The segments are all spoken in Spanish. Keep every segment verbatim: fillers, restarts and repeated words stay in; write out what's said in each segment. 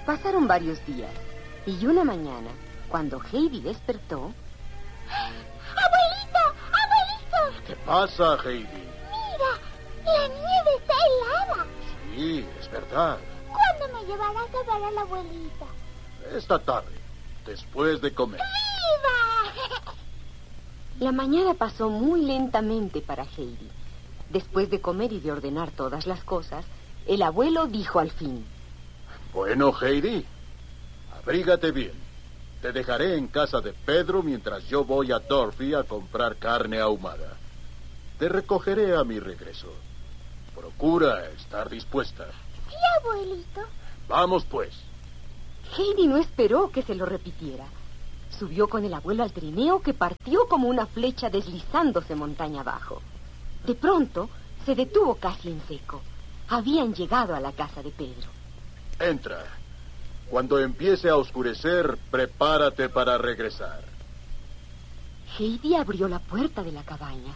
Pasaron varios días, y una mañana, cuando Heidi despertó... ¡Abuelito! ¡Abuelito! ¿Qué pasa, Heidi? ¡Mira! ¡La nieve está helada! Sí, es verdad. ¿Cuándo me llevarás a ver a la abuelita? Esta tarde, después de comer. ¡Viva! La mañana pasó muy lentamente para Heidi. Después de comer y de ordenar todas las cosas, el abuelo dijo al fin: Bueno, Heidi, abrígate bien. Te dejaré en casa de Pedro mientras yo voy a Dorothy a comprar carne ahumada. Te recogeré a mi regreso. Procura estar dispuesta. Sí, abuelito. Vamos, pues. Heidi no esperó que se lo repitiera. Subió con el abuelo al trineo, que partió como una flecha deslizándose montaña abajo. De pronto, se detuvo casi en seco. Habían llegado a la casa de Pedro. Entra. Cuando empiece a oscurecer, prepárate para regresar. Heidi abrió la puerta de la cabaña.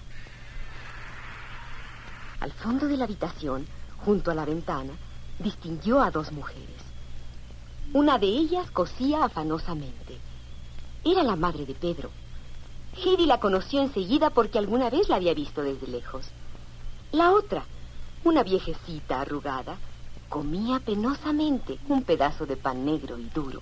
Al fondo de la habitación, junto a la ventana, distinguió a dos mujeres. Una de ellas cosía afanosamente. Era la madre de Pedro. Heidi la conoció enseguida porque alguna vez la había visto desde lejos. La otra, una viejecita arrugada, comía penosamente un pedazo de pan negro y duro.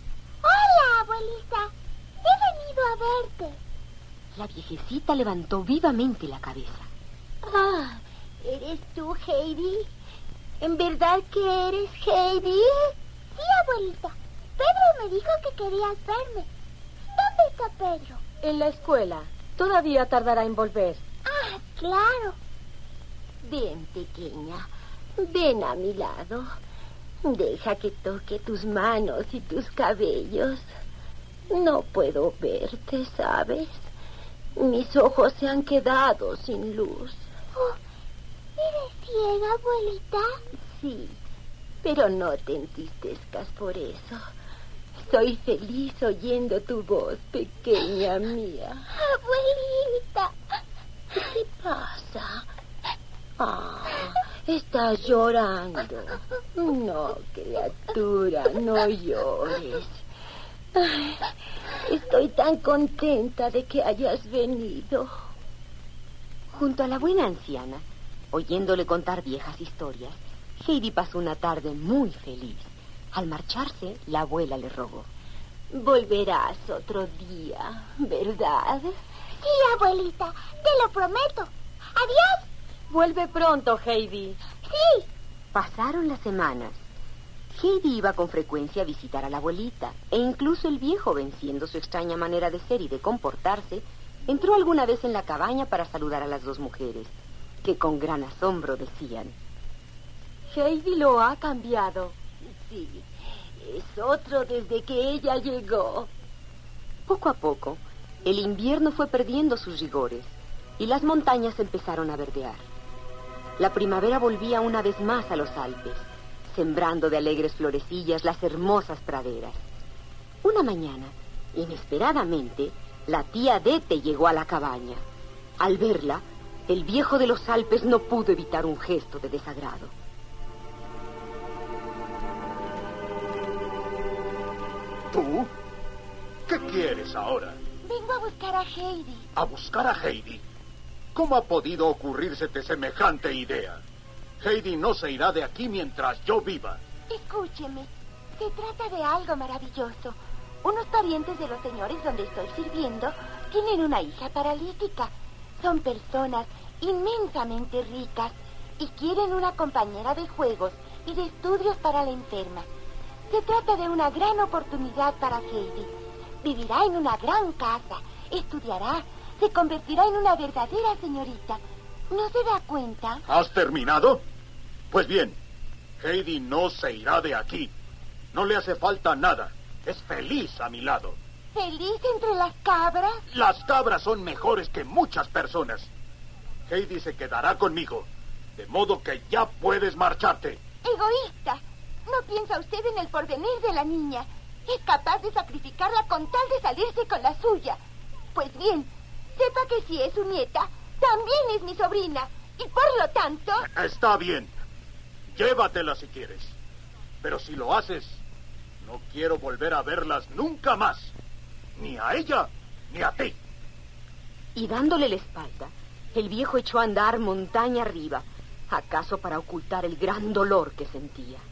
¡Hola, abuelita! He venido a verte. La viejecita levantó vivamente la cabeza. Ah, ¿eres tú, Heidi? ¿En verdad que eres Heidi? Sí, abuelita. Pedro me dijo que querías verme. ¿Dónde está Pedro? En la escuela. Todavía tardará en volver. Ah, claro. Ven, pequeña. Ven a mi lado. Deja que toque tus manos y tus cabellos. No puedo verte, ¿sabes? Mis ojos se han quedado sin luz. Oh, ¿eres ciega, abuelita? Sí, pero no te entristezcas por eso. Soy feliz oyendo tu voz, pequeña mía. Abuelita. ¿Qué pasa? Ah, estás llorando. No, criatura, no llores. Ay, estoy tan contenta de que hayas venido. Junto a la buena anciana, oyéndole contar viejas historias, Heidi pasó una tarde muy feliz. Al marcharse, la abuela le rogó: Volverás otro día, ¿verdad? Sí, abuelita, te lo prometo. Adiós. Vuelve pronto, Heidi. Sí. Pasaron las semanas. Heidi iba con frecuencia a visitar a la abuelita, e incluso el viejo, venciendo su extraña manera de ser y de comportarse, entró alguna vez en la cabaña para saludar a las dos mujeres, que con gran asombro decían: Heidi lo ha cambiado. Sí, es otro desde que ella llegó. Poco a poco, el invierno fue perdiendo sus rigores y las montañas empezaron a verdear. La primavera volvía una vez más a los Alpes, sembrando de alegres florecillas las hermosas praderas. Una mañana, inesperadamente, la tía Dete llegó a la cabaña. Al verla, el viejo de los Alpes no pudo evitar un gesto de desagrado. ¿Tú? ¿Qué quieres ahora? Vengo a buscar a Heidi. ¿A buscar a Heidi? ¿Cómo ha podido ocurrírsete semejante idea? Heidi no se irá de aquí mientras yo viva. Escúcheme, se trata de algo maravilloso. Unos parientes de los señores donde estoy sirviendo tienen una hija paralítica. Son personas inmensamente ricas y quieren una compañera de juegos y de estudios para la enferma. Se trata de una gran oportunidad para Heidi. Vivirá en una gran casa, estudiará, se convertirá en una verdadera señorita. ¿No se da cuenta? ¿Has terminado? Pues bien, Heidi no se irá de aquí. No le hace falta nada. Es feliz a mi lado. ¿Feliz entre las cabras? Las cabras son mejores que muchas personas. Heidi se quedará conmigo, de modo que ya puedes marcharte. Egoísta. No piensa usted en el porvenir de la niña. Es capaz de sacrificarla con tal de salirse con la suya. Pues bien, sepa que si es su nieta, también es mi sobrina. Y por lo tanto... Está bien. Llévatela si quieres. Pero si lo haces, No quiero volver a verlas nunca más. Ni a ella, ni a ti. Y dándole la espalda, el viejo echó a andar montaña arriba, acaso para ocultar el gran dolor que sentía.